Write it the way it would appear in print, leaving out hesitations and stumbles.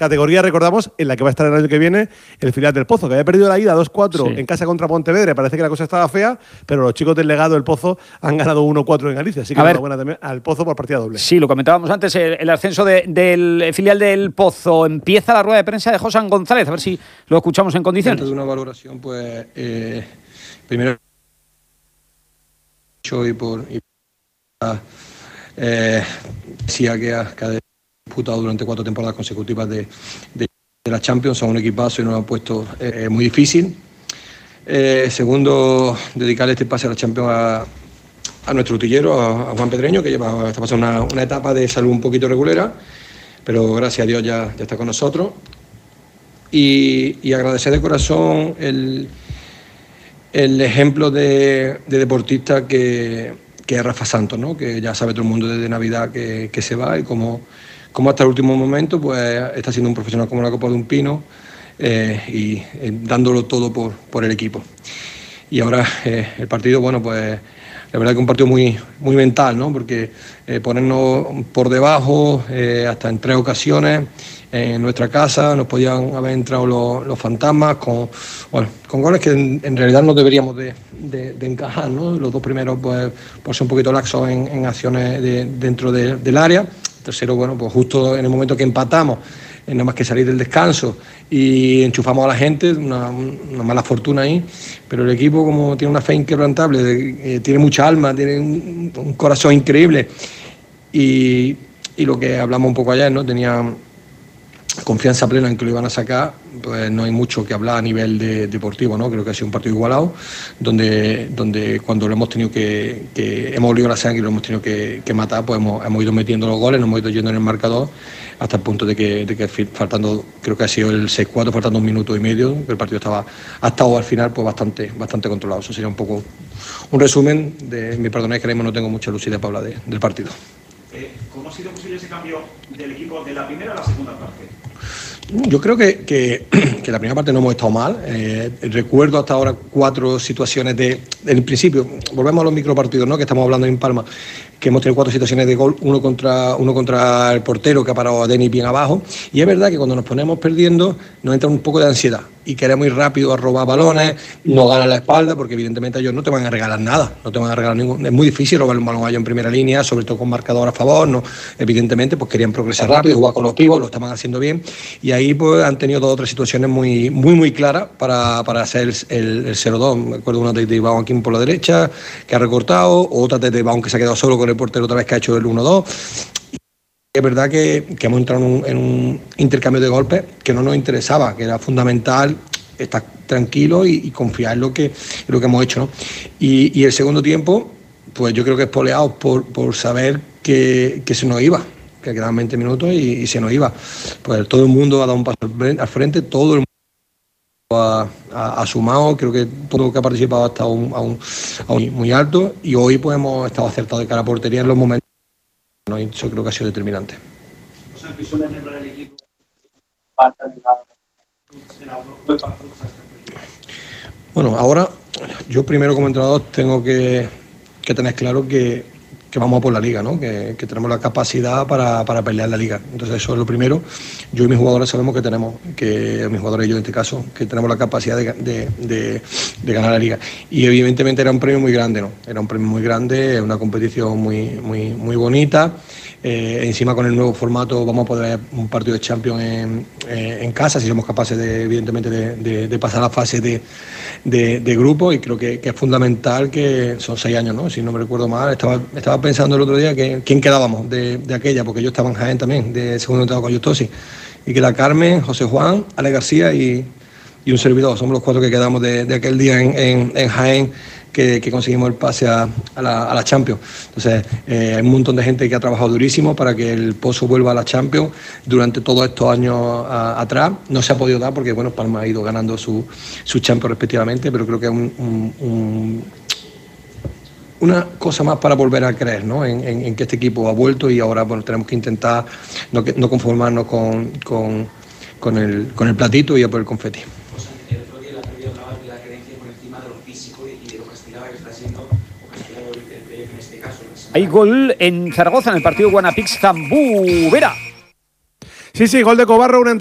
categoría, recordamos, en la que va a estar el año que viene el filial del Pozo, que había perdido la ida 2-4 en casa contra Pontevedra. Parece que la cosa estaba fea, pero los chicos del legado del Pozo han ganado 1-4 en Galicia. Así que enhorabuena también al Pozo por partida doble. Sí, lo comentábamos antes, el ascenso del filial del Pozo. Empieza la rueda de prensa de José González, a ver si lo escuchamos en condiciones. Dentro de una valoración, pues, primero decía que ha disputado durante 4 temporadas consecutivas de la Champions, son un equipazo y nos han puesto muy difícil. Segundo, dedicarle este pase a la Champions a nuestro utillero, a Juan Pedreño, que está pasando una etapa de salud un poquito regulera, pero gracias a Dios ya está con nosotros. Y agradecer de corazón el ejemplo de deportista que es Rafa Santos, ¿no? Que ya sabe todo el mundo desde Navidad que se va, y como hasta el último momento pues está siendo un profesional como la copa de un pino, y dándolo todo por el equipo. Y ahora el partido, bueno, pues la verdad que un partido muy mental, ¿no? Porque ponernos por debajo hasta en 3 ocasiones en nuestra casa, nos podían haber entrado los fantasmas con goles que en realidad no deberíamos de encajar, ¿no? Los 2 primeros pues por ser un poquito laxos en acciones dentro del área. El tercero, bueno, pues justo en el momento que empatamos, nada más que salir del descanso y enchufamos a la gente, una mala fortuna ahí, pero el equipo, como tiene una fe inquebrantable, tiene mucha alma, tiene un corazón increíble, y lo que hablamos un poco ayer, ¿no? Tenía confianza plena en que lo iban a sacar, pues no hay mucho que hablar a nivel deportivo, ¿no? Creo que ha sido un partido igualado, donde cuando lo hemos tenido que hemos olido la sangre y lo hemos tenido que matar, pues hemos ido metiendo los goles, nos hemos ido yendo en el marcador, hasta el punto de que faltando, creo que ha sido el 6-4, faltando 1 minuto y medio, que el partido ha estado al final pues bastante controlado. Eso sería un poco un resumen de mi perdonéis, que ahora mismo no tengo mucha lucidez para hablar del partido. ¿Cómo ha sido posible ese cambio del equipo de la primera a la segunda parte? Yo creo que la primera parte no hemos estado mal. Recuerdo hasta ahora 4 situaciones en principio, volvemos a los micropartidos, ¿no? Que estamos hablando en Palma, que hemos tenido 4 situaciones de gol, uno contra el portero, que ha parado a Denis bien abajo, y es verdad que cuando nos ponemos perdiendo nos entra un poco de ansiedad y queremos ir rápido a robar balones, nos ganan la espalda, porque evidentemente ellos no te van a regalar nada, no te van a regalar ningún, es muy difícil robar un balón a ellos en primera línea, sobre todo con marcador a favor, ¿no? Evidentemente pues querían progresar rápido, jugar con los pibos, lo estaban haciendo bien, y ahí pues han tenido 2 o 3 situaciones muy claras para hacer el 0-2. Me acuerdo una de Iván aquí por la derecha, que ha recortado, otra de Iván que se ha quedado solo con el portero otra vez, que ha hecho el 1-2. Es verdad que hemos entrado en un intercambio de golpes que no nos interesaba, que era fundamental estar tranquilo y confiar en lo que hemos hecho, ¿no? Y el segundo tiempo, pues yo creo que espoleados por saber que se nos iba, que quedaban 20 minutos y se nos iba. Pues todo el mundo ha dado un paso al frente, todo el mundo ha sumado, creo que todo lo que ha participado ha estado a un muy alto, y hoy pues hemos estado acertados de cara a portería en los momentos. No, eso creo que ha sido determinante. Bueno, ahora yo primero como entrenador tengo que tener claro que vamos a por la liga, ¿no? Que tenemos la capacidad para pelear la liga. Entonces eso es lo primero. Yo y mis jugadores sabemos mis jugadores y yo en este caso, que tenemos la capacidad de ganar la liga. Y evidentemente era un premio muy grande, ¿no? Era un premio muy grande, una competición muy bonita. Encima con el nuevo formato vamos a poder un partido de Champions en casa, si somos capaces evidentemente de pasar la fase de grupo, y creo que es fundamental, que son 6 años, ¿no? Si no me recuerdo mal, estaba pensando el otro día que quién quedábamos de aquella, porque yo estaba en Jaén también, de segundo entrenador con Justosi, y que era Carmen, José Juan, Ale García y un servidor. Somos los 4 que quedamos de aquel día en Jaén, que conseguimos el pase a la Champions. Entonces hay un montón de gente que ha trabajado durísimo para que el Pozo vuelva a la Champions durante todos estos años atrás. No se ha podido dar porque bueno, Palma ha ido ganando su Champions respectivamente, pero creo que es una cosa más para volver a creer, ¿no? en que este equipo ha vuelto, y ahora bueno, tenemos que intentar no conformarnos con el platito y a por el confeti. Hay gol en Zaragoza en el partido Guanapix-Zambú. Vera. Sí, gol de Cobarro, una